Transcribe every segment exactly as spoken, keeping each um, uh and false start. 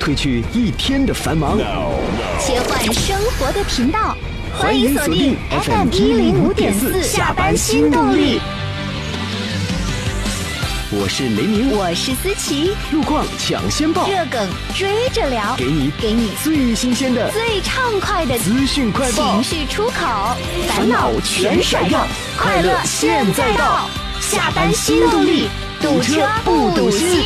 褪去一天的繁忙。 切换生活的频道， 欢迎锁定 F M 一零五点四下班新动力。我是雷鸣， 我是思琪， 路况抢先报， 热梗追着聊， 给你给你最新鲜的、 最畅快的资讯快报， 情绪出口，烦恼全甩掉，快乐现在到，下班新动力，堵车不堵心。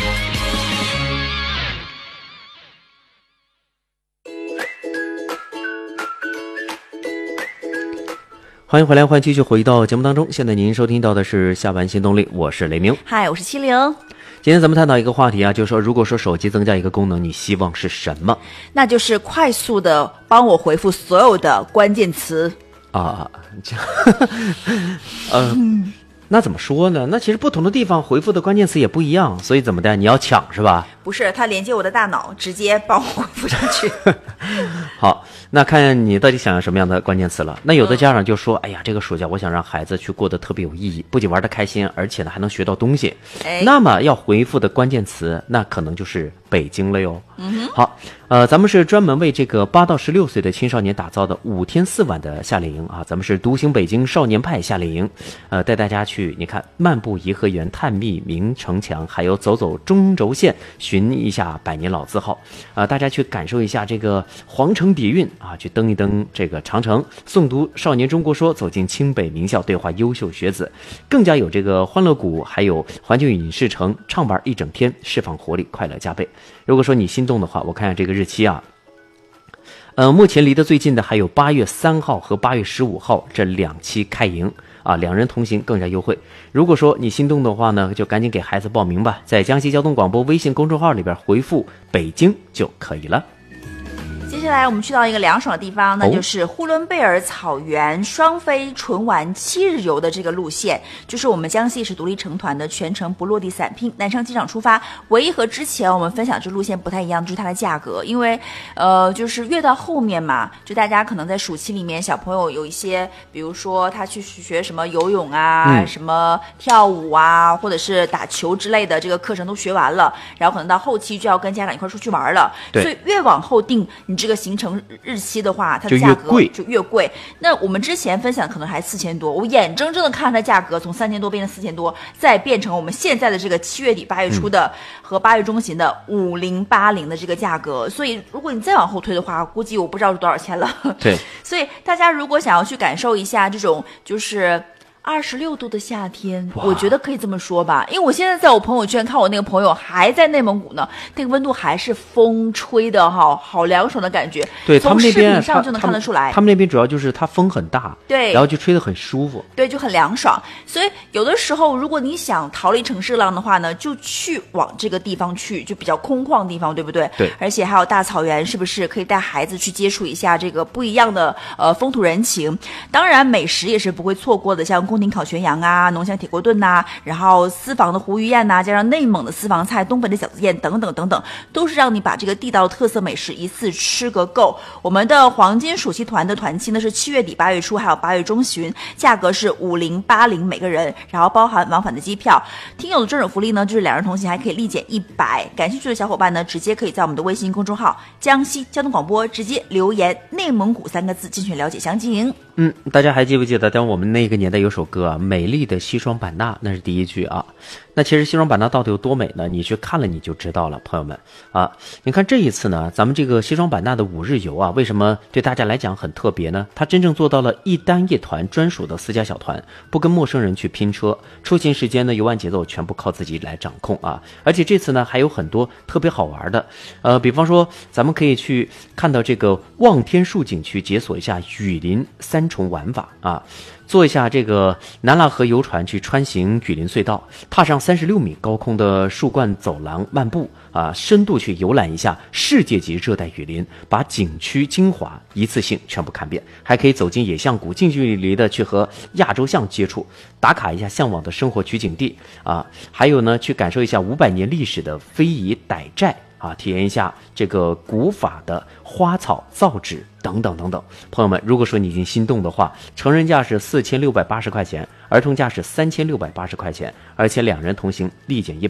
欢迎回来，欢迎继续回到节目当中。现在您收听到的是下班新动力，我是雷鸣。 嗨，我是七零。 今天咱们探讨一个话题啊，就是说，如果说手机增加一个功能，你希望是什么？ 那就是快速的帮我回复所有的关键词啊，这呃。嗯那怎么说呢？那其实不同的地方回复的关键词也不一样，所以怎么的？你要抢是吧？ 不是，它连接我的大脑，直接帮我回复上去。 好，那看你到底想要什么样的关键词了。那有的家长就说：“嗯、哎呀，这个暑假我想让孩子去过得特别有意义，不仅玩得开心，而且呢还能学到东西。哎”那么要回复的关键词，那可能就是北京了哟。嗯哼。好，呃，咱们是专门为这个八到十六岁的青少年打造的五天四晚的夏令营啊，咱们是独行北京少年派夏令营，呃，带大家去。去你看漫步颐和园，探秘明城墙，还有走走中轴线，寻一下百年老字号啊、呃！大家去感受一下这个皇城底蕴啊，去登一登这个长城，诵读少年中国说，走进清北名校，对话优秀学子，更加有这个欢乐谷，还有环球影视城，畅玩一整天，释放活力，快乐加倍。如果说你心动的话，我看一下这个日期啊。呃，目前离得最近的还有八月三号和八月十五号这两期开营。啊，两人同行更加优惠。如果说你心动的话呢，就赶紧给孩子报名吧，在江西交通广播微信公众号里边回复北京就可以了。 接下来我们去到一个凉爽的地方，那就是呼伦贝尔草原双飞纯玩七日游的这个路线，就是我们江西是独立成团的，全程不落地散拼，南昌机场出发。唯一和之前我们分享这路线不太一样，就是它的价格，因为呃，就是越到后面嘛，就大家可能在暑期里面，小朋友有一些，比如说他去学什么游泳啊、嗯、什么跳舞啊，或者是打球之类的，这个课程都学完了，然后可能到后期就要跟家长一块出去玩了，所以越往后定你这个行程日期的话，它的价格就越贵。那我们之前分享可能还四千多，我眼睁睁的看它价格从三千多变成四千多，再变成我们现在的这个七月底八月初的、嗯、和八月中旬的五零八零的这个价格。所以如果你再往后推的话，估计我不知道是多少钱了。 对， 所以大家如果想要去感受一下这种就是二十六度的夏天，我觉得可以这么说吧，因为我现在在我朋友圈看我那个朋友还在内蒙古呢，那个温度还是风吹的哈，好凉爽的感觉。 对，他们那边从视频上就能看得出来， 他们那边主要就是它风很大， 对， 然后就吹得很舒服， 对，就很凉爽。所以有的时候如果你想逃离城市浪的话呢，就去往这个地方去，就比较空旷的地方，对不对？ 对， 而且还有大草原，是不是可以带孩子去接触一下这个不一样的呃风土人情？当然美食也是不会错过的，像宫廷烤全羊啊，浓香铁锅炖呐、啊，然后私房的湖鱼宴呐、啊，加上内蒙的私房菜、东北的饺子宴等等等等，都是让你把这个地道特色美食一次吃个够。我们的黄金暑期团的团期呢是七月底八月初还有八月中旬，价格是五零八零每个人，然后包含往返的机票。听友的专属福利呢就是两人同行还可以立减一百，感兴趣的小伙伴呢直接可以在我们的微信公众号江西交通广播直接留言内蒙古三个字进去了解详情。 嗯，大家还记不记得当我们那个年代有首歌啊，美丽的西双版纳，那是第一句啊。那其实西双版纳到底有多美呢？你去看了你就知道了，朋友们啊。你看这一次呢，咱们这个西双版纳的五日游啊，为什么对大家来讲很特别呢？它真正做到了一单一团专属的私家小团，不跟陌生人去拼车，出行时间呢、游玩节奏全部靠自己来掌控啊。而且这次呢还有很多特别好玩的，呃，比方说咱们可以去看到这个望天树景区，解锁一下雨林三重玩法啊。坐一下这个南腊河游船去穿行雨林隧道，踏上三十六米高空的树冠走廊漫步啊，深度去游览一下世界级热带雨林，把景区精华一次性全部看遍，还可以走进野象谷，近距离的去和亚洲象接触，打卡一下向往的生活取景地啊，还有呢去感受一下五百年历史的非遗傣寨啊，体验一下这个古法的花草造纸等等等等。朋友们，如果说你已经心动的话，成人价是四千六百八十块钱，儿童价是三千六百八十块钱，而且两人同行立减一